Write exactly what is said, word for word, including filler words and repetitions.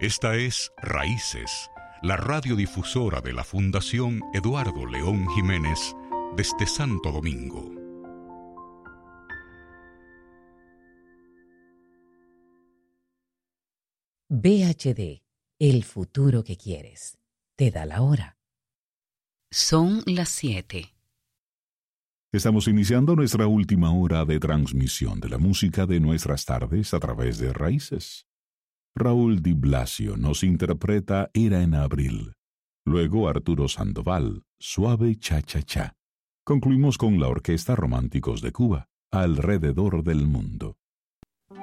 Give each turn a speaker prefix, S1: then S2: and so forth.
S1: Esta es Raíces, la radiodifusora de la Fundación Eduardo León Jiménez desde Santo Domingo.
S2: V H D, el futuro que quieres. Te da la hora.
S3: Son las siete.
S4: Estamos iniciando nuestra última hora de transmisión de la música de nuestras tardes a través de Raíces. Raúl Di Blasio nos interpreta Era en Abril. Luego Arturo Sandoval, Suave Cha Cha Cha. Concluimos con la Orquesta Románticos de Cuba, Alrededor del Mundo.